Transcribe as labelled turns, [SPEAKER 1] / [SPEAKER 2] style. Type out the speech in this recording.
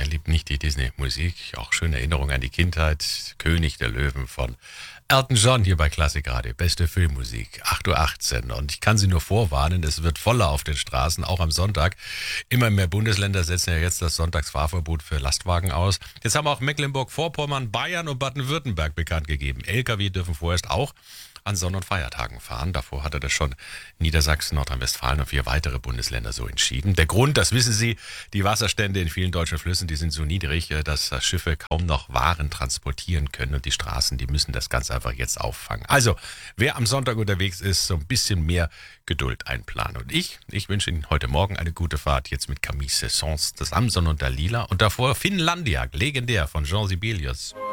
[SPEAKER 1] Wer liebt nicht die Disney-Musik? Auch schöne Erinnerung an die Kindheit. König der Löwen von Elton John hier bei Klassik Radio. Beste Filmmusik, 8:18 Uhr. Und ich kann Sie nur vorwarnen, es wird voller auf den Straßen, auch am Sonntag. Immer mehr Bundesländer setzen ja jetzt das Sonntagsfahrverbot für Lastwagen aus. Jetzt haben auch Mecklenburg-Vorpommern, Bayern und Baden-Württemberg bekannt gegeben. Lkw dürfen vorerst auch an Sonn- und Feiertagen fahren. Davor hatte das schon Niedersachsen, Nordrhein-Westfalen und 4 weitere Bundesländer so entschieden. Der Grund, das wissen Sie, die Wasserstände in vielen deutschen Flüssen, die sind so niedrig, dass Schiffe kaum noch Waren transportieren können und die Straßen, die müssen das ganz einfach jetzt auffangen. Also, wer am Sonntag unterwegs ist, so ein bisschen mehr Geduld einplanen. Und ich wünsche Ihnen heute Morgen eine gute Fahrt, jetzt mit Camille Saint-Saëns, das Amson und Dalila und davor Finnlandia, legendär von Jean Sibelius.